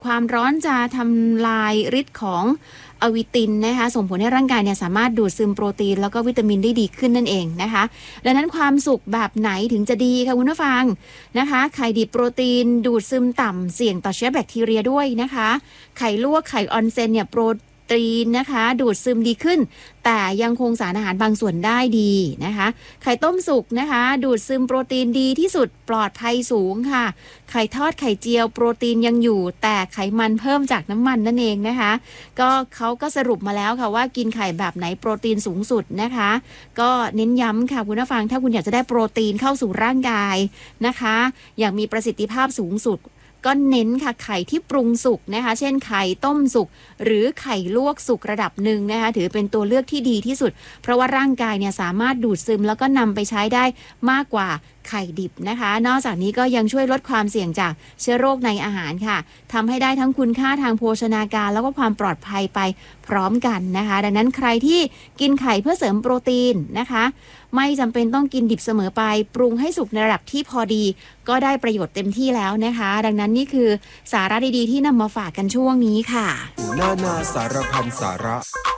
ความร้อนจะทำลายฤทธิ์ของอะวิตินนะคะส่งผลให้ร่างกายเนี่ยสามารถดูดซึมโปรตีนแล้วก็วิตามินได้ดีขึ้นนั่นเองนะคะดังนั้นความสุกแบบไหนถึงจะดีคะคุณผู้ฟังนะคะไข่ดิบโปรตีนดูดซึมต่ำเสี่ยงต่อเชื้อแบคทีเรียด้วยนะคะไข่ลวกไข่ออนเซ็นเนี่ยโปรตีนนะคะดูดซึมดีขึ้นแต่ยังคงสารอาหารบางส่วนได้ดีนะคะไข่ต้มสุกนะคะดูดซึมโปรตีนดีที่สุดปลอดภัยสูงค่ะไข่ทอดไข่เจียวโปรตีนยังอยู่แต่ไขมันเพิ่มจากน้ำมันนั่นเองนะคะก็เขาก็สรุปมาแล้วค่ะว่ากินไข่แบบไหนโปรตีนสูงสุดนะคะก็เน้นย้ำค่ะคุณผู้ฟังถ้าคุณอยากจะได้โปรตีนเข้าสู่ร่างกายนะคะอย่างมีประสิทธิภาพสูงสุดก็เน้นค่ะไข่ที่ปรุงสุกนะคะเช่นไข่ต้มสุกหรือไข่ลวกสุกระดับหนึ่งนะคะถือเป็นตัวเลือกที่ดีที่สุดเพราะว่าร่างกายเนี่ยสามารถดูดซึมแล้วก็นำไปใช้ได้มากกว่าไข่ดิบนะคะนอกจากนี้ก็ยังช่วยลดความเสี่ยงจากเชื้อโรคในอาหารค่ะทำให้ได้ทั้งคุณค่าทางโภชนาการแล้วก็ความปลอดภัยไปพร้อมกันนะคะดังนั้นใครที่กินไข่เพื่อเสริมโปรตีนนะคะไม่จำเป็นต้องกินดิบเสมอไปปรุงให้สุกในระดับที่พอดีก็ได้ประโยชน์เต็มที่แล้วนะคะดังนั้นนี่คือสาระดีๆที่นำมาฝากกันช่วงนี้ค่ะนานาสารพันสาระ